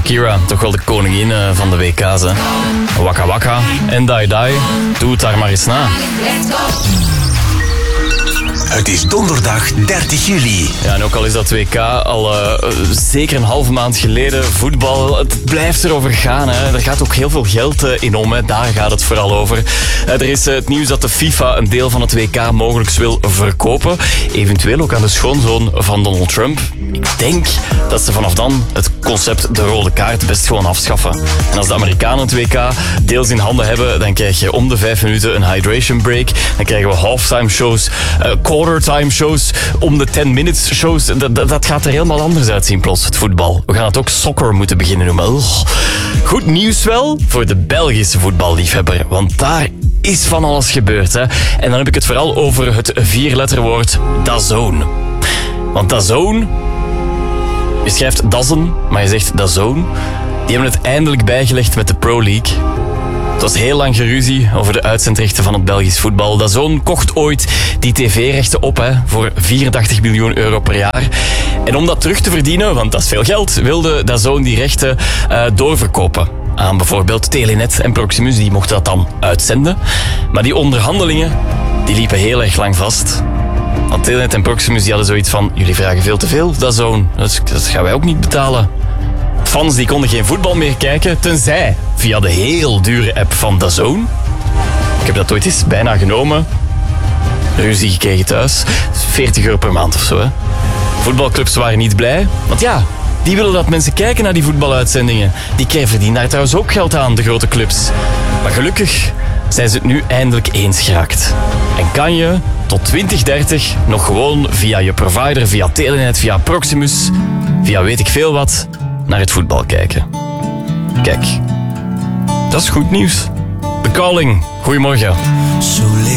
Shakira, toch wel de koningin van de WK's. Hè? Waka Waka en Dai Dai. Doe het daar maar eens na. Het is donderdag 30 juli. Ja, en ook al is dat WK al zeker een halve maand geleden, voetbal, het blijft erover gaan. Hè. Er gaat ook heel veel geld in om, hè. Daar gaat het vooral over. Er is het nieuws dat de FIFA een deel van het WK mogelijk wil verkopen. Eventueel ook aan de schoonzoon van Donald Trump. Ik denk dat ze vanaf dan het concept de rode kaart best gewoon afschaffen. En als de Amerikanen het WK deels in handen hebben, dan krijg je om de 5 minuten een hydration break. Dan krijgen we halftime shows, quartertime shows, om de 10 minutes shows. Dat gaat er helemaal anders uitzien plots, het voetbal. We gaan het ook soccer moeten beginnen noemen. Ugh. Goed nieuws wel voor de Belgische voetballiefhebber, want daar is van alles gebeurd. Hè? En dan heb ik het vooral over het 4-letterwoord DAZN. Want DAZN, je schrijft DAZN, maar je zegt DAZN. Die hebben het eindelijk bijgelegd met de Pro League. Het was heel lang geruzie over de uitzendrechten van het Belgisch voetbal. DAZN kocht ooit die tv-rechten op voor 84 miljoen euro per jaar. En om dat terug te verdienen, want dat is veel geld, wilde DAZN die rechten doorverkopen aan bijvoorbeeld Telenet en Proximus. Die mochten dat dan uitzenden. Maar die onderhandelingen die liepen heel erg lang vast. Want Telenet en Proximus die hadden zoiets van: jullie vragen veel te veel, DAZN. Dat gaan wij ook niet betalen. Fans die konden geen voetbal meer kijken, tenzij via de heel dure app van DAZN. Ik heb dat ooit eens bijna genomen. Ruzie gekregen thuis. 40 euro per maand of zo. Hè. Voetbalclubs waren niet blij. Want ja, die willen dat mensen kijken naar die voetbaluitzendingen. Die verdienen daar trouwens ook geld aan, de grote clubs. Maar gelukkig zijn ze het nu eindelijk eens geraakt. En kan je tot 2030 nog gewoon via je provider, via Telenet, via Proximus, via weet ik veel wat, naar het voetbal kijken. Kijk, dat is goed nieuws. The Calling, goedemorgen.